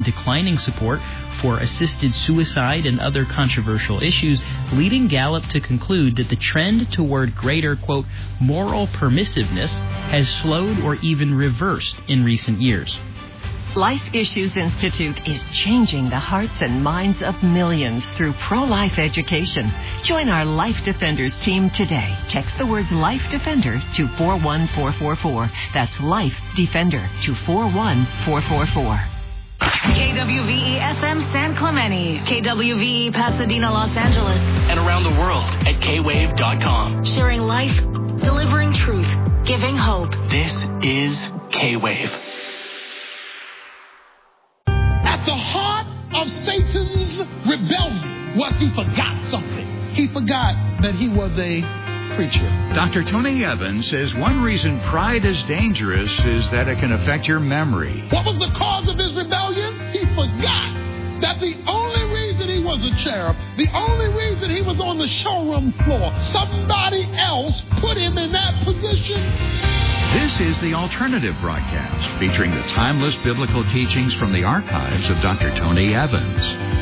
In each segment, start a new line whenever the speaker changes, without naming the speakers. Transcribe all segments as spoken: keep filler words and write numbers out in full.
declining support for assisted suicide and other controversial issues, leading Gallup to conclude that the trend toward greater, quote, moral permissiveness has slowed or even reversed in recent years.
Life Issues Institute is changing the hearts and minds of millions through pro-life education. Join our Life Defenders team today. Text the words Life Defender to four one four four four. That's Life Defender to four one four four four.
K W V E F M San Clemente, K W V E Pasadena, Los Angeles,
and around the world at K wave dot com.
Sharing life, delivering truth, giving hope.
This is K-Wave.
At the heart of Satan's rebellion was he forgot something. He forgot that he was a preacher.
Doctor Tony Evans says one reason pride is dangerous is that it can affect your memory.
What was the cause of his rebellion? He forgot that the only reason he was a cherub, the only reason he was on the showroom floor, somebody else put him in that position.
This is the Alternative Broadcast, featuring the timeless biblical teachings from the archives of Doctor Tony Evans.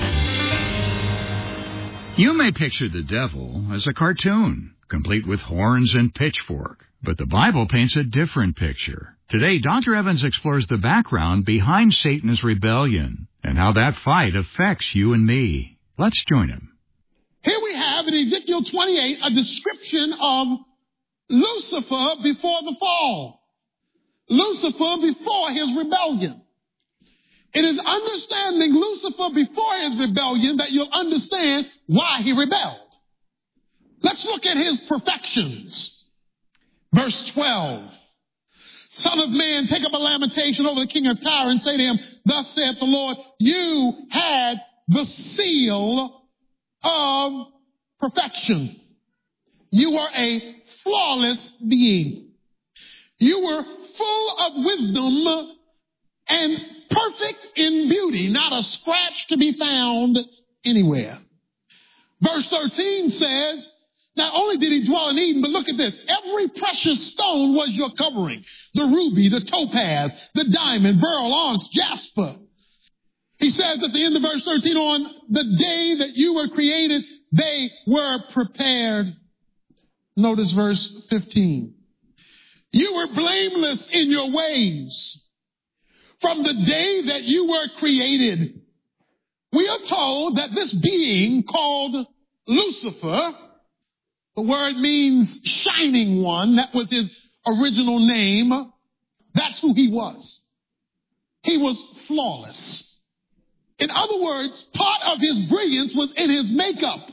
You may picture the devil as a cartoon, complete with horns and pitchfork, but the Bible paints a different picture. Today, Doctor Evans explores the background behind Satan's rebellion and how that fight affects you and me. Let's join him.
Here we have in Ezekiel twenty-eight a description of Lucifer before the fall. Lucifer before his rebellion. It is understanding Lucifer before his rebellion that you'll understand why he rebelled. Let's look at his perfections. Verse twelve. Son of man, take up a lamentation over the king of Tyre and say to him, thus saith the Lord, you had the seal of perfection. You were a flawless being. You were full of wisdom and perfect in beauty, not a scratch to be found anywhere. Verse thirteen says, not only did he dwell in Eden, but look at this. Every precious stone was your covering. The ruby, the topaz, the diamond, beryl, onyx, jasper. He says at the end of verse thirteen, on the day that you were created, they were prepared. Notice verse fifteen. You were blameless in your ways from the day that you were created. We are told that this being called Lucifer, the word means shining one. That was his original name. That's who he was. He was flawless. In other words, part of his brilliance was in his makeup.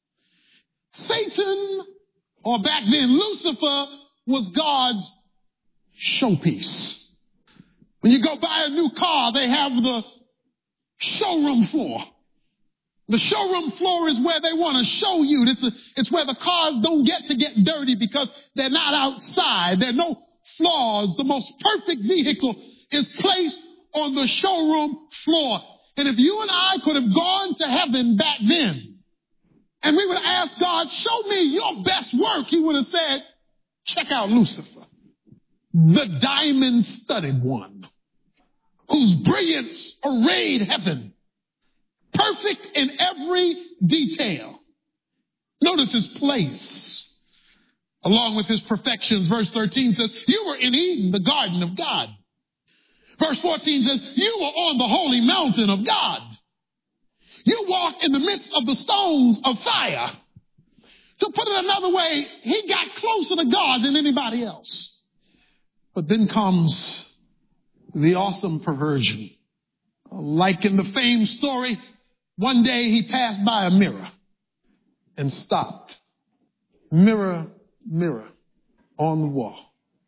Satan, or back then Lucifer, was God's showpiece. When you go buy a new car, they have the showroom floor. The showroom floor is where they want to show you. It's, a, it's where the cars don't get to get dirty because they're not outside. There are no flaws. The most perfect vehicle is placed on the showroom floor. And if you and I could have gone to heaven back then, and we would have asked God, show me your best work, he would have said, check out Lucifer, the diamond-studded one, whose brilliance arrayed heaven. Perfect in every detail. Notice his place. Along with his perfections, verse thirteen says, you were in Eden, the garden of God. Verse fourteen says, you were on the holy mountain of God. You walked in the midst of the stones of fire. To put it another way, he got closer to God than anybody else. But then comes the awesome perversion. Like in the famed story, one day he passed by a mirror and stopped. Mirror, mirror on the wall.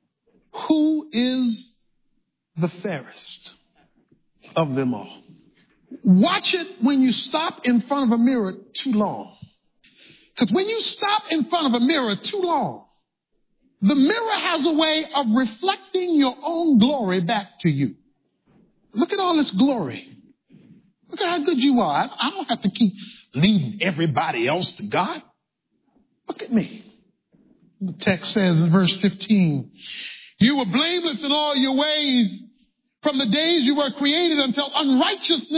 Who is the fairest of them all? Watch it when you stop in front of a mirror too long. Because when you stop in front of a mirror too long, the mirror has a way of reflecting your own glory back to you. Look at all this glory. Look at how good you are. I don't have to keep leading everybody else to God. Look at me. The text says in verse fifteen, you were blameless in all your ways from the days you were created until unrighteousness